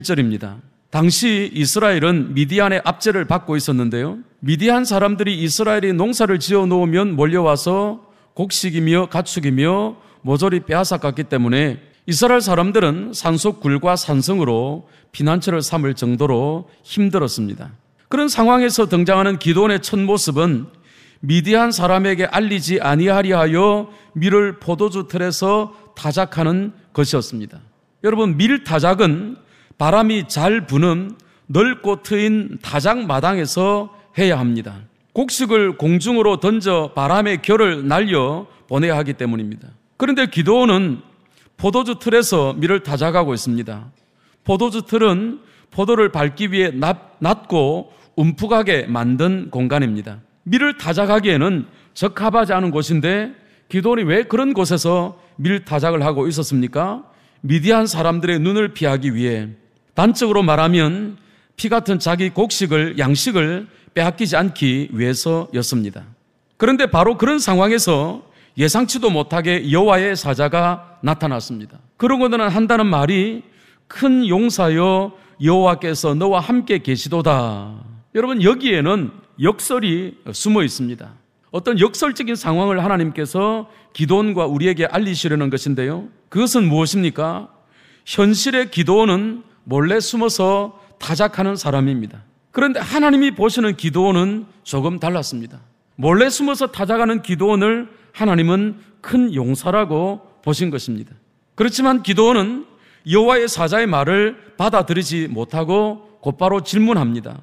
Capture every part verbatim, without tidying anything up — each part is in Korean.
일 절입니다. 당시 이스라엘은 미디안의 압제를 받고 있었는데요, 미디안 사람들이 이스라엘이 농사를 지어 놓으면 몰려와서 곡식이며 가축이며 모조리 빼앗아갔기 때문에 이스라엘 사람들은 산속 굴과 산성으로 피난처를 삼을 정도로 힘들었습니다. 그런 상황에서 등장하는 기드온의 첫 모습은 미디안 사람에게 알리지 아니하리 하여 밀을 포도주 틀에서 타작하는 것이었습니다. 여러분, 밀 타작은 바람이 잘 부는 넓고 트인 타작 마당에서 해야 합니다. 곡식을 공중으로 던져 바람의 결을 날려 보내야 하기 때문입니다. 그런데 기드온은 포도주 틀에서 밀을 타작하고 있습니다. 포도주 틀은 포도를 밟기 위해 낮, 낮고 움푹하게 만든 공간입니다. 밀을 타작하기에는 적합하지 않은 곳인데 기드온이 왜 그런 곳에서 밀 타작을 하고 있었습니까? 미디안 사람들의 눈을 피하기 위해, 단적으로 말하면 피 같은 자기 곡식을, 양식을 빼앗기지 않기 위해서였습니다. 그런데 바로 그런 상황에서 예상치도 못하게 여호와의 사자가 나타났습니다. 그러고는 한다는 말이 큰 용사여 여호와께서 너와 함께 계시도다. 여러분, 여기에는 역설이 숨어 있습니다. 어떤 역설적인 상황을 하나님께서 기드온과 우리에게 알리시려는 것인데요, 그것은 무엇입니까? 현실의 기드온은 몰래 숨어서 타작하는 사람입니다. 그런데 하나님이 보시는 기드온은 조금 달랐습니다. 몰래 숨어서 타작하는 기드온을 하나님은 큰 용사라고 보신 것입니다. 그렇지만 기드온은 여호와의 사자의 말을 받아들이지 못하고 곧바로 질문합니다.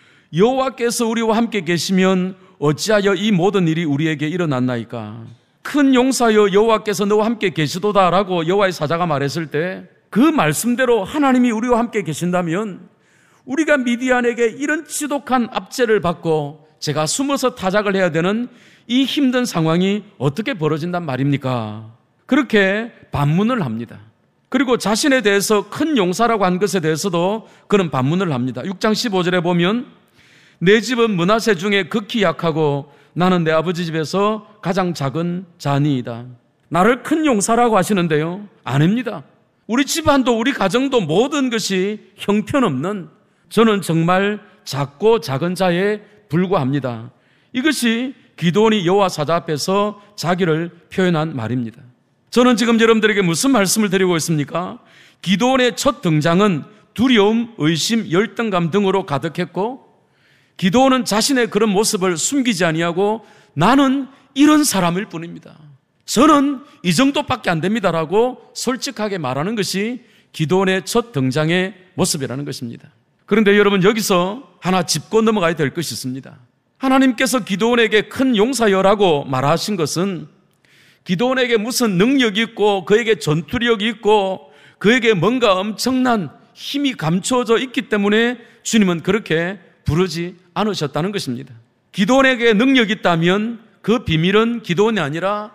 여호와께서 우리와 함께 계시면 어찌하여 이 모든 일이 우리에게 일어났나이까? 큰 용사여 여호와께서 너와 함께 계시도다라고 여호와의 사자가 말했을 때 그 말씀대로 하나님이 우리와 함께 계신다면 우리가 미디안에게 이런 지독한 압제를 받고 제가 숨어서 타작을 해야 되는 이 힘든 상황이 어떻게 벌어진단 말입니까? 그렇게 반문을 합니다. 그리고 자신에 대해서 큰 용사라고 한 것에 대해서도 그런 반문을 합니다. 육 장 십오 절에 보면 내 집은 므낫세 중에 극히 약하고 나는 내 아버지 집에서 가장 작은 자니이다. 나를 큰 용사라고 하시는데요, 아닙니다. 우리 집안도 우리 가정도 모든 것이 형편없는, 저는 정말 작고 작은 자에 불과합니다. 이것이 기드온이 여호와 사자 앞에서 자기를 표현한 말입니다. 저는 지금 여러분들에게 무슨 말씀을 드리고 있습니까? 기드온의 첫 등장은 두려움, 의심, 열등감 등으로 가득했고, 기드온은 자신의 그런 모습을 숨기지 아니하고 나는 이런 사람일 뿐입니다, 저는 이 정도밖에 안 됩니다라고 솔직하게 말하는 것이 기드온의 첫 등장의 모습이라는 것입니다. 그런데 여러분, 여기서 하나 짚고 넘어가야 될 것이 있습니다. 하나님께서 기드온에게 큰 용사여라고 말하신 것은 기드온에게 무슨 능력이 있고 그에게 전투력이 있고 그에게 뭔가 엄청난 힘이 감춰져 있기 때문에 주님은 그렇게 부르지 않으셨다는 것입니다. 기드온에게 능력이 있다면 그 비밀은 기드온이 아니라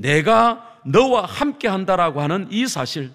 내가 너와 함께 한다라고 하는 이 사실,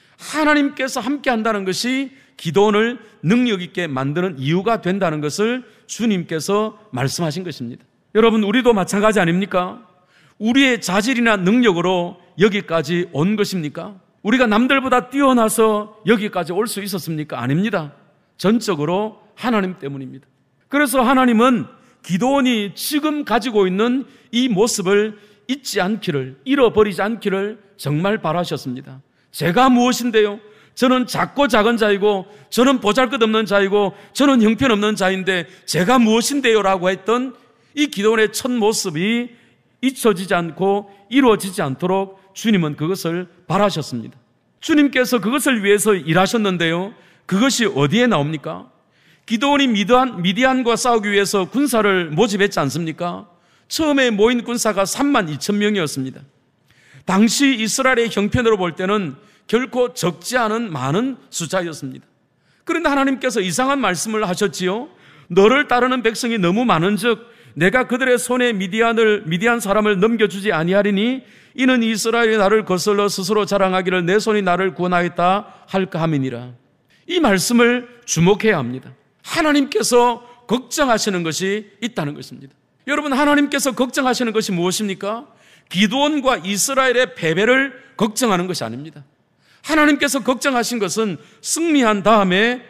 하나님께서 함께 한다는 것이 기드온을 능력 있게 만드는 이유가 된다는 것을 주님께서 말씀하신 것입니다. 여러분, 우리도 마찬가지 아닙니까? 우리의 자질이나 능력으로 여기까지 온 것입니까? 우리가 남들보다 뛰어나서 여기까지 올 수 있었습니까? 아닙니다. 전적으로 하나님 때문입니다. 그래서 하나님은 기드온이 지금 가지고 있는 이 모습을 잊지 않기를, 잃어버리지 않기를 정말 바라셨습니다. 제가 무엇인데요? 저는 작고 작은 자이고 저는 보잘것없는 자이고 저는 형편없는 자인데 제가 무엇인데요? 라고 했던 이 기드온의 첫 모습이 잊혀지지 않고 이루어지지 않도록 주님은 그것을 바라셨습니다. 주님께서 그것을 위해서 일하셨는데요, 그것이 어디에 나옵니까? 기드온이 미디안, 미디안과 싸우기 위해서 군사를 모집했지 않습니까? 처음에 모인 군사가 삼만 이천 명이었습니다. 당시 이스라엘의 형편으로 볼 때는 결코 적지 않은 많은 숫자였습니다. 그런데 하나님께서 이상한 말씀을 하셨지요. 너를 따르는 백성이 너무 많은즉 내가 그들의 손에 미디안을 미디안 사람을 넘겨주지 아니하리니 이는 이스라엘이 나를 거슬러 스스로 자랑하기를 내 손이 나를 구원하였다 할까 함이니라. 이 말씀을 주목해야 합니다. 하나님께서 걱정하시는 것이 있다는 것입니다. 여러분, 하나님께서 걱정하시는 것이 무엇입니까? 기드온과 이스라엘의 패배를 걱정하는 것이 아닙니다. 하나님께서 걱정하신 것은 승리한 다음에